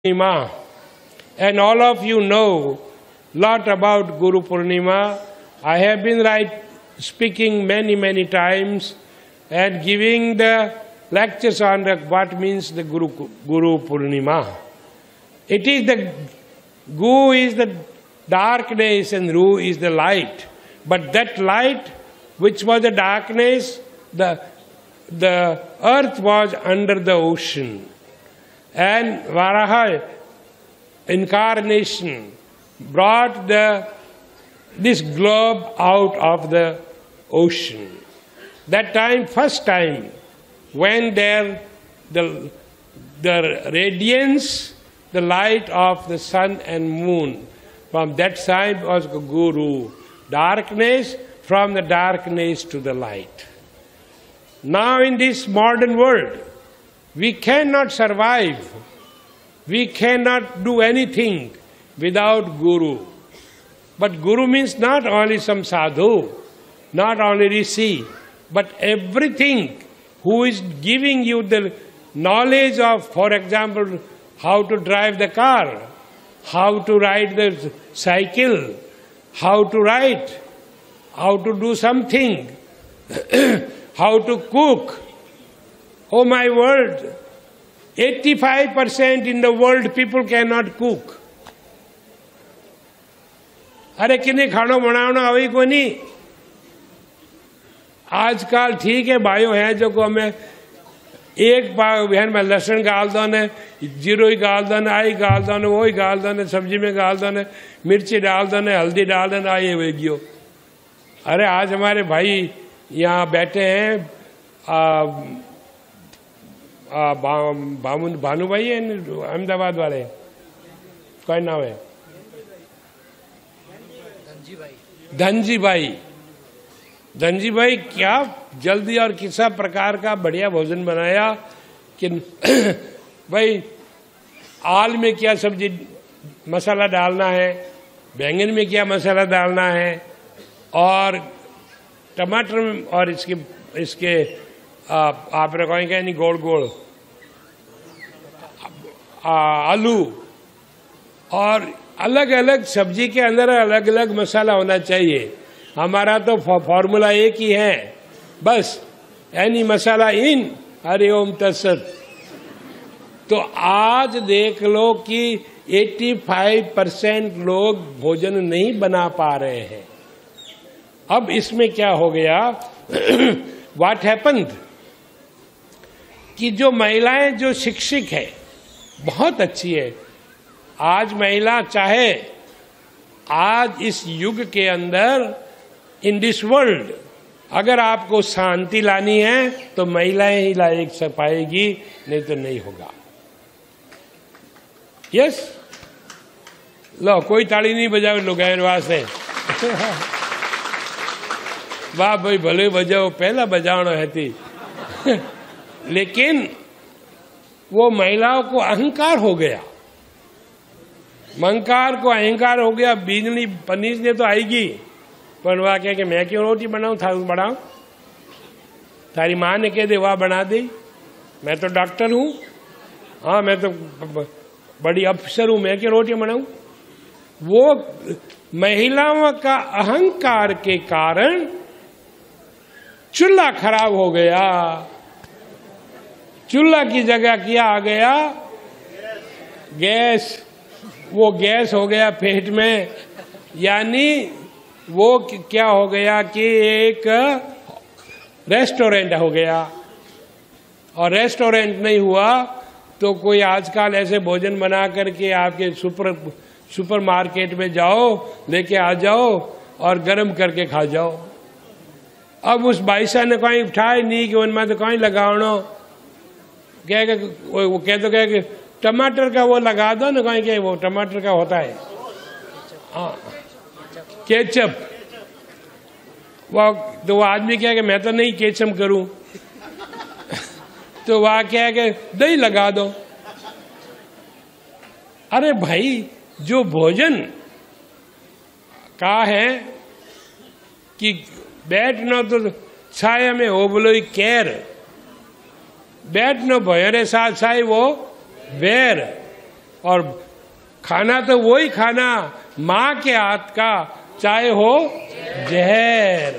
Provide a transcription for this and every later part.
Purnima, and all of you know lot about Guru Purnima. I have been speaking many times and giving the lectures on what means the Guru Purnima. It is the Gu is the darkness and Ru is the light. But that light, which was the darkness, the earth was under the ocean. And Varaha incarnation brought this globe out of the ocean. That time, first time, when the radiance, the light of the sun and moon, from that side was Guru. Darkness, from the darkness to the light. Now in this modern world, we cannot survive. We cannot do anything without Guru. But Guru means not only some sadhu, not only Rishi, but everything who is giving you the knowledge of, for example, how to drive the car, how to ride the cycle, how to write, how to do something, how to cook. Oh my word, 85% in the world people cannot cook. अरे किन्हें खाना बनाना अभी को नहीं. आजकल ठीक है भाइयों हैं जो को हमें एक बहन में लहसुन गाल दो ने, जीरो ही गाल दो ने, आई गाल दो ने, वही गाल दो ने, सब्जी में गाल दो ने, मिर्ची डाल दो ने, हल्दी डाल दो ने, आई वेगियो. अरे आज हमारे भाई यहाँ बैठे हैं, भानु भाई है अहमदाबाद वाले, कौन नाम है? धनजी भाई. धनजी भाई क्या जल्दी और किसा प्रकार का बढ़िया भोजन बनाया कि भाई आल में क्या सब्जी मसाला डालना है, बैंगन में क्या मसाला डालना है, और टमाटर में, और इसके आप रखोगे नहीं गोल गोल आलू, और अलग अलग सब्जी के अंदर अलग अलग मसाला होना चाहिए. हमारा तो फॉर्मूला एक ही है, बस एनी मसाला इन, हरि ओम तत्सत. तो आज देख लो कि 85% लोग भोजन नहीं बना पा रहे हैं. अब इसमें क्या हो गया, व्हाट हैपेंड, कि जो महिलाएं जो शिक्षित है बहुत अच्छी है. आज महिला चाहे आज इस युग के अंदर, इन दिस वर्ल्ड, अगर आपको शांति लानी है तो महिलाएं ही ला पाएगी, नहीं तो नहीं होगा. यस, लो कोई ताली नहीं बजाओ लोग वास्ते. वाह भाई भले बजाओ, पहला बजावनो है थी. लेकिन वो महिलाओं को अहंकार हो गया, मंकार को अहंकार हो गया. बिजली पनीर ने तो आएगी, पर वह कह के मैं क्यों रोटी बनाऊं, था बनाऊं, थारी माँ ने कह दे वाह बना दे, मैं तो डॉक्टर हूं, हाँ मैं तो बड़ी अफसर हूं, मैं क्यों रोटी बनाऊं. वो महिलाओं का अहंकार के कारण चूल्हा खराब हो गया. चूल्हा की जगह क्या आ गया, गैस. वो गैस हो गया पेट में, यानी वो क्या हो गया कि एक रेस्टोरेंट हो गया. और रेस्टोरेंट नहीं हुआ तो कोई आजकल ऐसे भोजन बना करके आपके सुपर मार्केट में जाओ, लेके आ जाओ और गर्म करके खा जाओ. अब उस बाईसा ने कोई उठाए नहीं कि उनमें तो कोई लगाओ, वो कह दो कि टमाटर का वो लगा दो ना, कहीं क्या वो टमाटर का होता है, हाँ केचप. वो तो वो आदमी क्या है कि मैं तो नहीं केचप करूं, तो वह क्या है कि दही लगा दो. अरे भाई जो भोजन का है कि बैठना तो छाया में हो बोलो केर, बैठनो भयो रे साथ साई वो वेर. और खाना तो वही खाना माँ के हाथ का, चाहे हो जहर।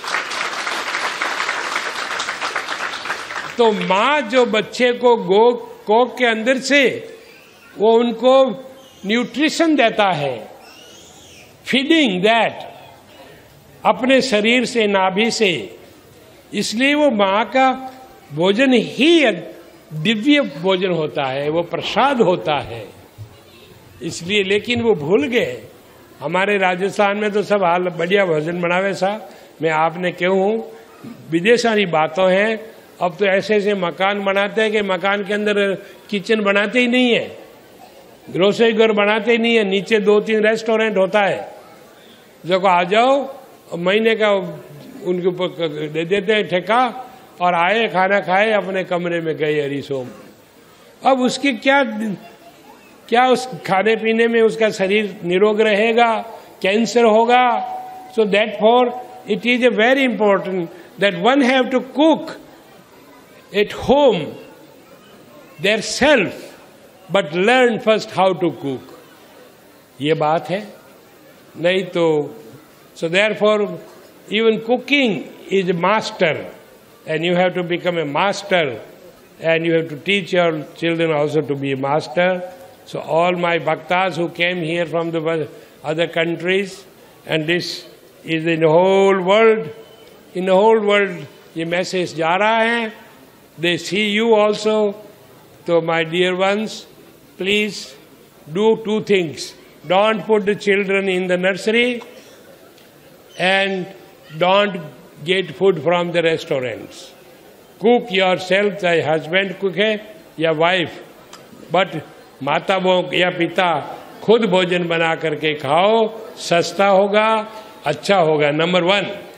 तो माँ जो बच्चे को कोख के अंदर से वो उनको न्यूट्रिशन देता है, फीडिंग दैट अपने शरीर से, नाभि से, इसलिए वो माँ का भोजन ही दिव्य भोजन होता है, वो प्रसाद होता है। इसलिए लेकिन वो भूल गए। हमारे राजस्थान में तो सब हाल बढ़िया भोजन बनावे सा, मैं आपने क्यों हूँ, विदेशानी बातों हैं। अब तो ऐसे ऐसे मकान बनाते हैं कि मकान के अंदर किचन बनाते ही नहीं है, ग्रोसरी घर बनाते ही नहीं है, नीचे 2-3 रेस्टोरेंट होता है, जो को आ जाओ महीने का उनके ऊपर दे देते हैं ठेका, और आए खाना खाए अपने कमरे में गए हरिसोम। अब उसकी क्या उस खाने पीने में उसका शरीर निरोग रहेगा, कैंसर होगा। So that for it is a very important that one have to cook at home their self, but learn first how to cook. ये बात है, नहीं तो so there for even cooking is a master, and you have to become a master, and you have to teach your children also to be a master. So all my bhaktas who came here from the other countries, and this is in the whole world, ये message जा रहा है, they see you also. So my dear ones, please do 2 things. Don't put the children in the nursery, and don't get food from the restaurants. Cook yourself, चाहे husband cook है या wife, but माता या पिता खुद भोजन बना करके खाओ, सस्ता होगा, अच्छा होगा। नंबर 1।